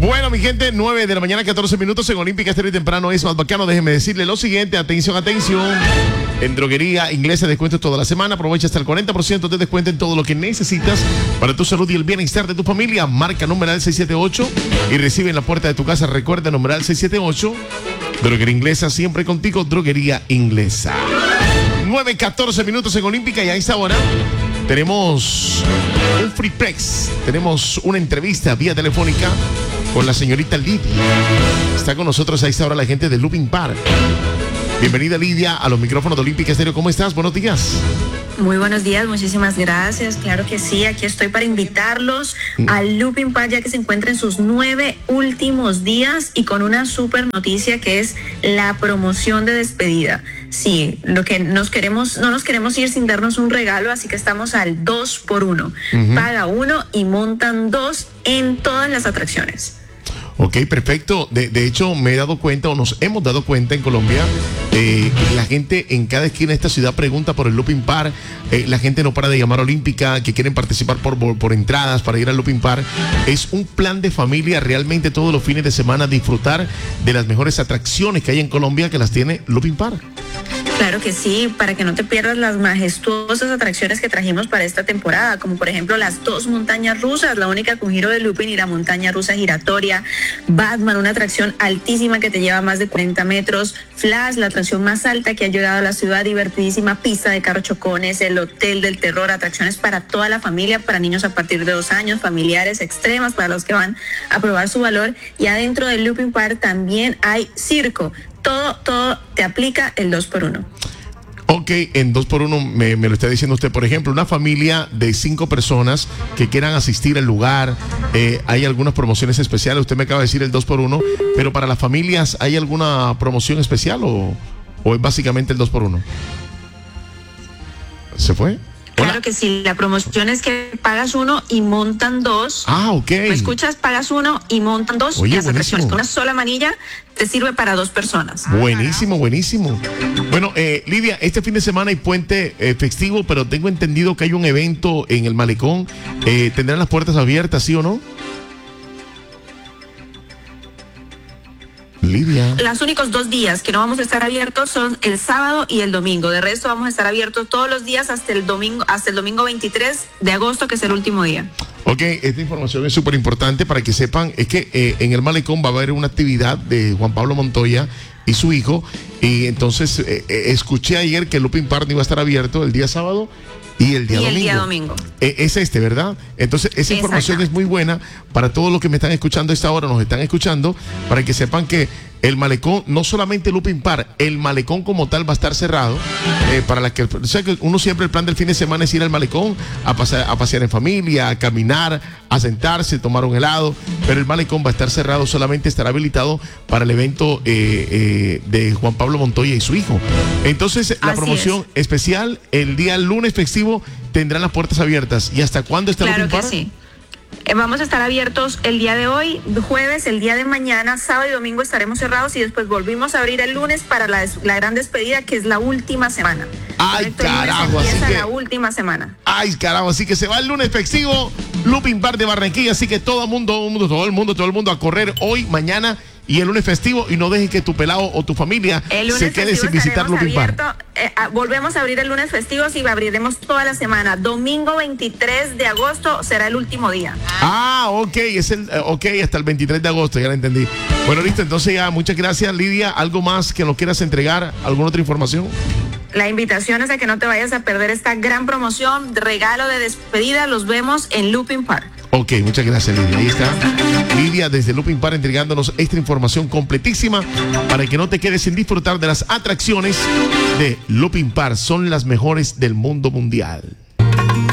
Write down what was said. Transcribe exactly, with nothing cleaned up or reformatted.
Bueno, mi gente, nueve de la mañana, catorce minutos en Olímpica Estéreo y Temprano es más bacano. Déjenme decirle lo siguiente, atención, atención. En Droguería Inglesa, descuentos toda la semana. Aprovecha hasta el cuarenta por ciento de descuento en todo lo que necesitas para tu salud y el bienestar de tu familia. Marca numeral seis siete ocho y recibe en la puerta de tu casa. Recuerda, numeral seis siete ocho. Droguería Inglesa, siempre contigo. Droguería Inglesa. nueve, catorce minutos en Olímpica y a esta hora tenemos un free press. Tenemos una entrevista vía telefónica con la señorita Lidia. Está con nosotros a esta hora la gente de Looping Park. Bienvenida, Lidia, a los micrófonos de Olímpica Estéreo. ¿Cómo estás? Buenos días. Muy buenos días, muchísimas gracias. Claro que sí, aquí estoy para invitarlos al Looping Park, ya que se encuentra en sus nueve últimos días y con una súper noticia que es la promoción de despedida. Sí, lo que nos queremos, no nos queremos ir sin darnos un regalo, así que estamos al dos por uno. Uh-huh. Paga uno y montan dos en todas las atracciones. Ok, perfecto. De, de hecho, me he dado cuenta, o nos hemos dado cuenta en Colombia, eh, la gente en cada esquina de esta ciudad pregunta por el Looping Park. Eh, la gente no para de llamar a Olímpica, que quieren participar por, por, por entradas para ir al Looping Park. Es un plan de familia, realmente todos los fines de semana disfrutar de las mejores atracciones que hay en Colombia, que las tiene Looping Park. Claro que sí, para que no te pierdas las majestuosas atracciones que trajimos para esta temporada, como por ejemplo las dos montañas rusas, la única con giro de looping y la montaña rusa giratoria, Batman, una atracción altísima que te lleva más de cuarenta metros, Flash, la atracción más alta que ha llegado a la ciudad, divertidísima pista de carros chocones, el Hotel del Terror, atracciones para toda la familia, para niños a partir de dos años, familiares extremas, para los que van a probar su valor, y adentro del Looping Park también hay circo. Todo, todo te aplica el dos por uno. Ok, en dos por uno me, me lo está diciendo usted. Por ejemplo, una familia de cinco personas que quieran asistir al lugar, eh, hay algunas promociones especiales. Usted me acaba de decir el dos por uno, pero para las familias, ¿hay alguna promoción especial o, o es básicamente el dos por uno? ¿Se fue? Claro que sí, la promoción es que pagas uno y montan dos. Ah, ok. ¿Me escuchas? Pagas uno y montan dos. Oye, las buenísimo. Atracciones con una sola manilla te sirve para dos personas. Buenísimo, buenísimo. Bueno, eh, Lidia, este fin de semana hay puente eh, festivo, pero tengo entendido que hay un evento en el Malecón. Eh, ¿Tendrán las puertas abiertas, sí o no? Lidia. Los únicos dos días que no vamos a estar abiertos son el sábado y el domingo. De resto vamos a estar abiertos todos los días hasta el domingo, hasta el domingo veintitrés de agosto, que es el último día. Ok, esta información es súper importante para que sepan. Es que eh, en el Malecón va a haber una actividad de Juan Pablo Montoya y su hijo. Y entonces eh, eh, escuché ayer que el Looping Park iba a estar abierto el día sábado y el día y domingo. el día domingo. Eh, es este, ¿verdad? Entonces, esa información es muy buena para todos los que me están escuchando a esta hora, nos están escuchando, para que sepan que el Malecón, no solamente el Looping Park, el Malecón como tal va a estar cerrado. Eh, para la que, o sea, que uno siempre el plan del fin de semana es ir al Malecón a pasear, a pasear en familia, a caminar, a sentarse, tomar un helado, pero el Malecón va a estar cerrado, solamente estará habilitado para el evento eh, eh, de Juan Pablo Montoya y su hijo. Entonces, la Así promoción es. especial, el día lunes festivo, tendrán las puertas abiertas. ¿Y hasta cuándo está el Claro Looping que Park? sí. Eh, Vamos a estar abiertos el día de hoy, jueves, el día de mañana, sábado y domingo estaremos cerrados y después volvimos a abrir el lunes para la, des- la gran despedida, que es la última semana. Ay, Correcto, el lunes carajo, así empieza que- la última semana. Ay, carajo, así que se va el lunes festivo, Looping Park de Barranquilla, así que todo el mundo, todo el mundo, todo el mundo, todo el mundo a correr hoy, mañana y el lunes festivo, y no dejen que tu pelado o tu familia El lunes se quede festivo sin visitar estaremos Looping Park. abierto, eh, ah, volvemos a abrir el lunes festivo y abriremos toda la semana. Domingo veintitrés de agosto será el último día. Ah, ok, es el, eh, ok, hasta el veintitrés de agosto, ya lo entendí. Bueno, listo, entonces ya, muchas gracias, Lidia. ¿Algo más que nos quieras entregar? ¿Alguna otra información? La invitación es a que no te vayas a perder esta gran promoción, regalo de despedida. Los vemos en Looping Park. Ok, muchas gracias, Lidia. Ahí está Lidia desde Looping Park entregándonos esta información completísima para que no te quedes sin disfrutar de las atracciones de Looping Park. Son las mejores del mundo mundial.